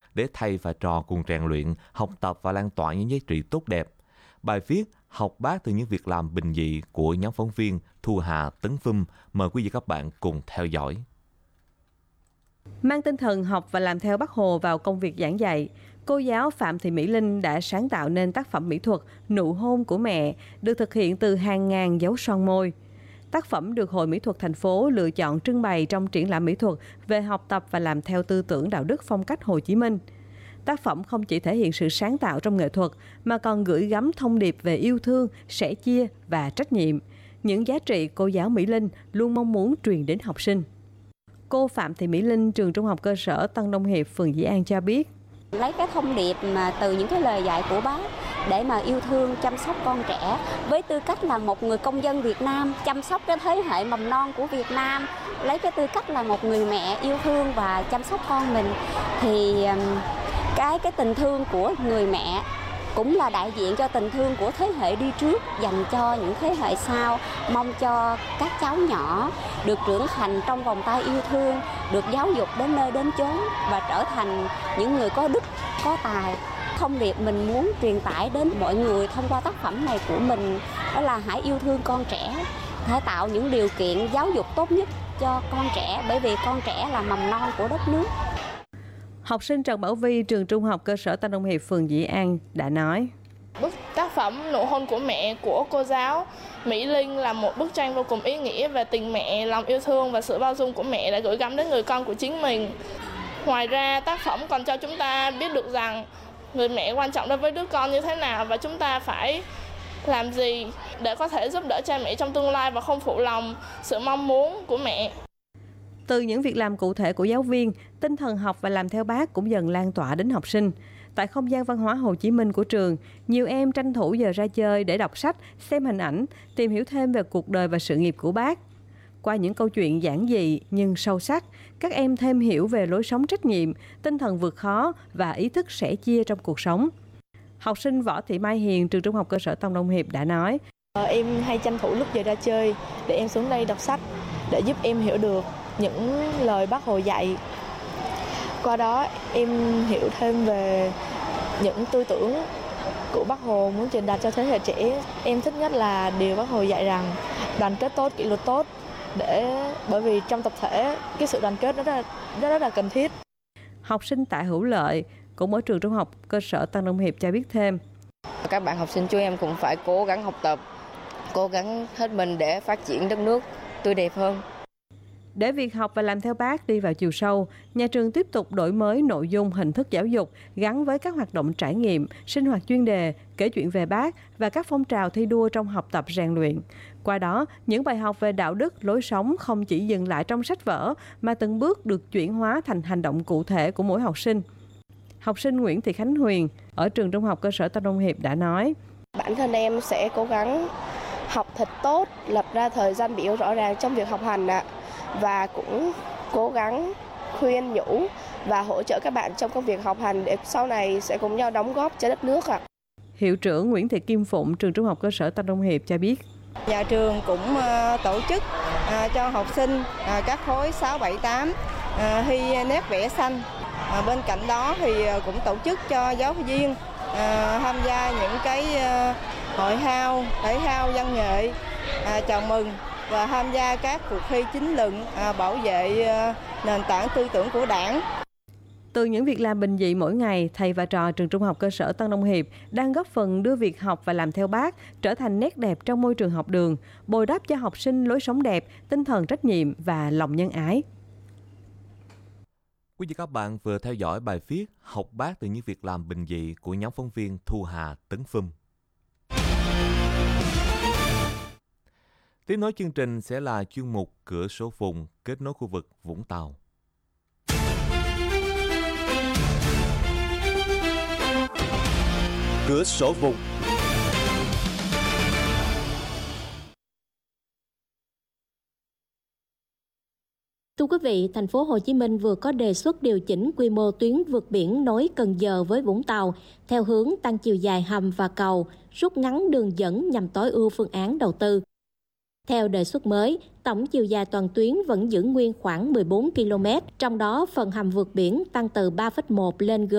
để thầy và trò cùng rèn luyện, học tập và lan tỏa những giá trị tốt đẹp. Bài viết Học bác từ những việc làm bình dị của nhóm phóng viên Thu Hà, Tấn Phum mời quý vị các bạn cùng theo dõi. Mang tinh thần học và làm theo Bác Hồ vào công việc giảng dạy, cô giáo Phạm Thị Mỹ Linh đã sáng tạo nên tác phẩm mỹ thuật Nụ hôn của mẹ, được thực hiện từ hàng ngàn dấu son môi. Tác phẩm được Hội Mỹ thuật thành phố lựa chọn trưng bày trong triển lãm mỹ thuật về học tập và làm theo tư tưởng đạo đức phong cách Hồ Chí Minh. Tác phẩm không chỉ thể hiện sự sáng tạo trong nghệ thuật mà còn gửi gắm thông điệp về yêu thương, sẻ chia và trách nhiệm, những giá trị cô giáo Mỹ Linh luôn mong muốn truyền đến học sinh. Cô Phạm Thị Mỹ Linh, trường Trung học cơ sở Tân Đông Hiệp, phường Dĩ An cho biết. Lấy cái thông điệp mà từ những cái lời dạy của bác để mà yêu thương, chăm sóc con trẻ với tư cách là một người công dân Việt Nam, chăm sóc cái thế hệ mầm non của Việt Nam, lấy cái tư cách là một người mẹ yêu thương và chăm sóc con mình, thì cái tình thương của người mẹ cũng là đại diện cho tình thương của thế hệ đi trước dành cho những thế hệ sau, mong cho các cháu nhỏ được trưởng thành trong vòng tay yêu thương, được giáo dục đến nơi đến chốn và trở thành những người có đức, có tài. Thông điệp mình muốn truyền tải đến mọi người thông qua tác phẩm này của mình đó là hãy yêu thương con trẻ, hãy tạo những điều kiện giáo dục tốt nhất cho con trẻ, bởi vì con trẻ là mầm non của đất nước. Học sinh Trần Bảo Vi, trường Trung học cơ sở Tân Đông Hiệp, phường Dĩ An đã nói. Bức tác phẩm Nụ hôn của mẹ của cô giáo Mỹ Linh là một bức tranh vô cùng ý nghĩa về tình mẹ, lòng yêu thương và sự bao dung của mẹ đã gửi gắm đến người con của chính mình. Ngoài ra, tác phẩm còn cho chúng ta biết được rằng người mẹ quan trọng đối với đứa con như thế nào và chúng ta phải làm gì để có thể giúp đỡ cha mẹ trong tương lai và không phụ lòng sự mong muốn của mẹ. Từ những việc làm cụ thể của giáo viên, tinh thần học và làm theo Bác cũng dần lan tỏa đến học sinh. Tại không gian văn hóa Hồ Chí Minh của trường, nhiều em tranh thủ giờ ra chơi để đọc sách, xem hình ảnh, tìm hiểu thêm về cuộc đời và sự nghiệp của Bác. Qua những câu chuyện giản dị nhưng sâu sắc, các em thêm hiểu về lối sống trách nhiệm, tinh thần vượt khó và ý thức sẻ chia trong cuộc sống. Học sinh Võ Thị Mai Hiền, trường Trung học cơ sở Tân Đông Hiệp đã nói. Em hay tranh thủ lúc giờ ra chơi để em xuống đây đọc sách để giúp em hiểu được những lời Bác Hồ dạy. Qua đó em hiểu thêm về những tư tưởng của Bác Hồ muốn truyền đạt cho thế hệ trẻ. Em thích nhất là điều Bác Hồ dạy rằng đoàn kết tốt, kỷ luật tốt, bởi vì trong tập thể cái sự đoàn kết rất là cần thiết. Học sinh Tạ Hữu Lợi cũng ở trường Trung học cơ sở Tân Đông Hiệp cho biết thêm. Các bạn học sinh chúng em cũng phải cố gắng học tập, cố gắng hết mình để phát triển đất nước tươi đẹp hơn. Để việc học và làm theo Bác đi vào chiều sâu, nhà trường tiếp tục đổi mới nội dung, hình thức giáo dục gắn với các hoạt động trải nghiệm, sinh hoạt chuyên đề, kể chuyện về Bác và các phong trào thi đua trong học tập rèn luyện. Qua đó, những bài học về đạo đức, lối sống không chỉ dừng lại trong sách vở mà từng bước được chuyển hóa thành hành động cụ thể của mỗi học sinh. Học sinh Nguyễn Thị Khánh Huyền ở trường Trung học cơ sở Tân Đông Hiệp đã nói. Bản thân em sẽ cố gắng học thật tốt, lập ra thời gian biểu rõ ràng trong việc học hành và cũng cố gắng khuyên nhủ và hỗ trợ các bạn trong công việc học hành để sau này sẽ cùng nhau đóng góp cho đất nước ạ. Hiệu trưởng Nguyễn Thị Kim Phụng, trường Trung học cơ sở Tân Đông Hiệp cho biết. Nhà trường cũng tổ chức cho học sinh các khối 6, 7, 8 thi nét vẽ xanh. Bên cạnh đó thì cũng tổ chức cho giáo viên tham gia những cái hội thao, thể thao văn nghệ, chào mừng và tham gia các cuộc thi chính luận bảo vệ nền tảng tư tưởng của Đảng. Từ những việc làm bình dị mỗi ngày, thầy và trò trường Trung học cơ sở Tân Đông Hiệp đang góp phần đưa việc học và làm theo Bác trở thành nét đẹp trong môi trường học đường, bồi đắp cho học sinh lối sống đẹp, tinh thần trách nhiệm và lòng nhân ái. Quý vị các bạn vừa theo dõi bài viết Học Bác từ những việc làm bình dị của nhóm phóng viên Thu Hà, Tấn Phum. Tiếp nối chương trình sẽ là chuyên mục Cửa sổ vùng kết nối khu vực Vũng Tàu. Cửa sổ vùng. Thưa quý vị, thành phố Hồ Chí Minh vừa có đề xuất điều chỉnh quy mô tuyến vượt biển nối Cần Giờ với Vũng Tàu theo hướng tăng chiều dài hầm và cầu, rút ngắn đường dẫn nhằm tối ưu phương án đầu tư. Theo đề xuất mới, tổng chiều dài toàn tuyến vẫn giữ nguyên khoảng 14 km, trong đó phần hầm vượt biển tăng từ 3,1 lên